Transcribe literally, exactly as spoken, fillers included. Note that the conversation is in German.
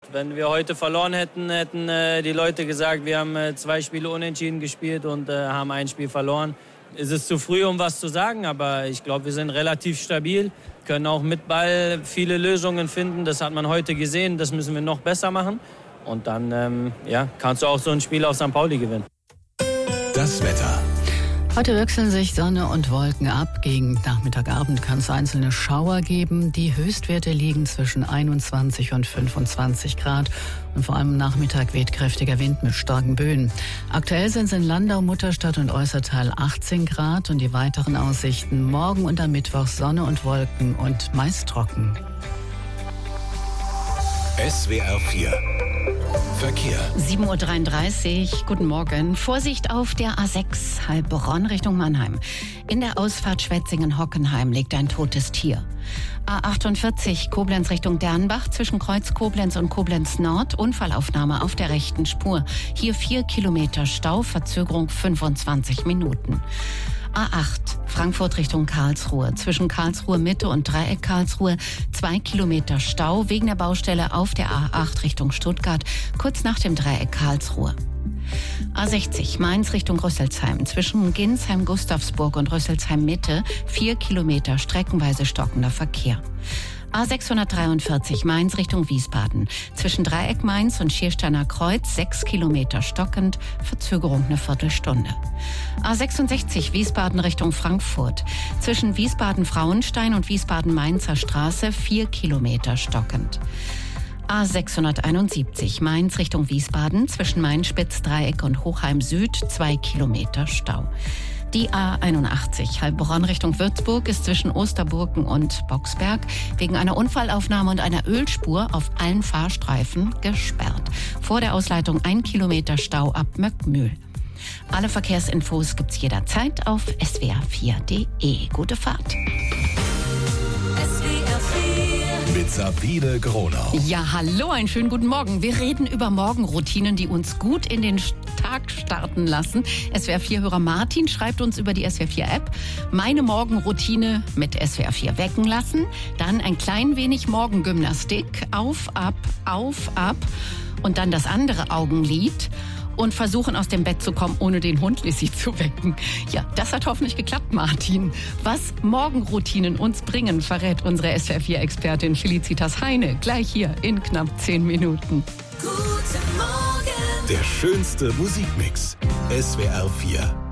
Wenn wir heute verloren hätten, hätten äh, die Leute gesagt, wir haben äh, zwei Spiele unentschieden gespielt und äh, haben ein Spiel verloren. Es ist zu früh, um was zu sagen, aber ich glaube, wir sind relativ stabil, können auch mit Ball viele Lösungen finden. Das hat man heute gesehen, das müssen wir noch besser machen. Und dann ähm, ja, kannst du auch so ein Spiel auf Sankt Pauli gewinnen. Das Wetter. Heute wechseln sich Sonne und Wolken ab. Gegen Nachmittagabend kann es einzelne Schauer geben. Die Höchstwerte liegen zwischen einundzwanzig und fünfundzwanzig Grad. Und vor allem am Nachmittag weht kräftiger Wind mit starken Böen. Aktuell sind es in Landau, Mutterstadt und Äußertal achtzehn Grad. Und die weiteren Aussichten: morgen und am Mittwoch Sonne und Wolken und meist trocken. S W R vier Verkehr. sieben Uhr dreiunddreißig, guten Morgen. Vorsicht auf der A sechs, Heilbronn Richtung Mannheim. In der Ausfahrt Schwetzingen-Hockenheim liegt ein totes Tier. A achtundvierzig, Koblenz Richtung Dernbach, zwischen Kreuz Koblenz und Koblenz Nord, Unfallaufnahme auf der rechten Spur. Hier vier Kilometer Stau, Verzögerung fünfundzwanzig Minuten. A acht, Frankfurt Richtung Karlsruhe. Zwischen Karlsruhe Mitte und Dreieck Karlsruhe zwei Kilometer Stau wegen der Baustelle auf der A acht Richtung Stuttgart, kurz nach dem Dreieck Karlsruhe. A sechzig, Mainz Richtung Rüsselsheim. Zwischen Ginsheim, Gustavsburg und Rüsselsheim Mitte vier Kilometer streckenweise stockender Verkehr. A sechshundertdreiundvierzig, Mainz Richtung Wiesbaden. Zwischen Dreieck Mainz und Schiersteiner Kreuz sechs Kilometer stockend, Verzögerung eine Viertelstunde. A sechsundsechzig, Wiesbaden Richtung Frankfurt. Zwischen Wiesbaden-Frauenstein und Wiesbaden-Mainzer Straße vier Kilometer stockend. A sechshunderteinundsiebzig, Mainz Richtung Wiesbaden. Zwischen Main-Spitz-Dreieck und Hochheim Süd zwei Kilometer Stau. Die A einundachtzig, Heilbronn Richtung Würzburg, ist zwischen Osterburken und Boxberg wegen einer Unfallaufnahme und einer Ölspur auf allen Fahrstreifen gesperrt. Vor der Ausleitung ein Kilometer Stau ab Möckmühl. Alle Verkehrsinfos gibt's jederzeit auf s w r vier punkt d e. Gute Fahrt. Mit Sabine Gronau. Ja, hallo, einen schönen guten Morgen. Wir reden über Morgenroutinen, die uns gut in den Tag starten lassen. S W R vier-Hörer Martin schreibt uns über die S W R vier-App: meine Morgenroutine mit S W R vier wecken lassen, dann ein klein wenig Morgengymnastik, auf, ab, auf, ab und dann das andere Augenlid und versuchen, aus dem Bett zu kommen, ohne den Hund Lissi zu wecken. Ja, das hat hoffentlich geklappt, Martin. Was Morgenroutinen uns bringen, verrät unsere S W R vier-Expertin Felicitas Heine gleich hier in knapp zehn Minuten. Guten Morgen. Der schönste Musikmix. S W R vier.